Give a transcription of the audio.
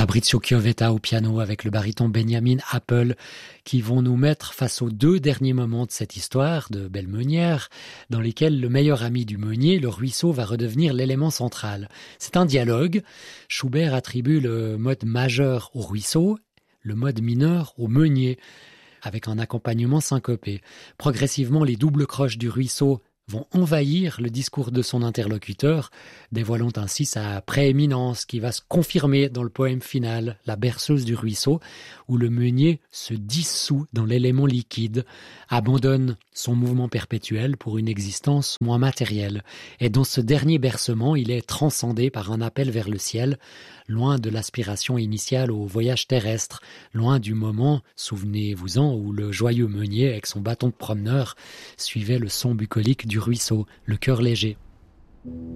Fabrizio Chiovetta au piano avec le baryton Benjamin Appel qui vont nous mettre face aux 2 derniers moments de cette histoire de Belle Meunière dans lesquels le meilleur ami du meunier, le ruisseau, va redevenir l'élément central. C'est un dialogue. Schubert attribue le mode majeur au ruisseau, le mode mineur au meunier, avec un accompagnement syncopé. Progressivement, les doubles croches du ruisseau vont envahir le discours de son interlocuteur, dévoilant ainsi sa prééminence qui va se confirmer dans le poème final, La berceuse du ruisseau, où le meunier se dissout dans l'élément liquide, abandonne son mouvement perpétuel pour une existence moins matérielle. Et dans ce dernier bercement, il est transcendé par un appel vers le ciel, loin de l'aspiration initiale au voyage terrestre, loin du moment, souvenez-vous-en, où le joyeux meunier, avec son bâton de promeneur, suivait le son bucolique du ruisseau, le cœur léger.